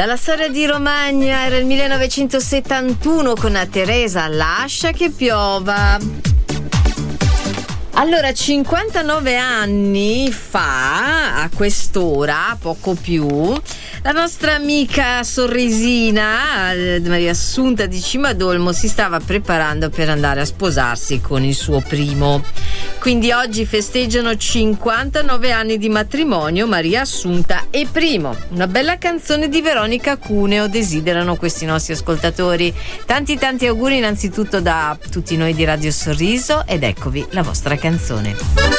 Dalla storia di Romagna era il 1971 con a Teresa Lascia che piova. Allora, 59 anni fa, a quest'ora, poco più, la nostra amica sorrisina Maria Assunta di Cimadolmo si stava preparando per andare a sposarsi con il suo primo. Quindi oggi festeggiano 59 anni di matrimonio Maria Assunta e Primo. Una bella canzone di Veronica Cuneo desiderano questi nostri ascoltatori. Tanti auguri innanzitutto da tutti noi di Radio Sorriso ed eccovi la vostra canzone.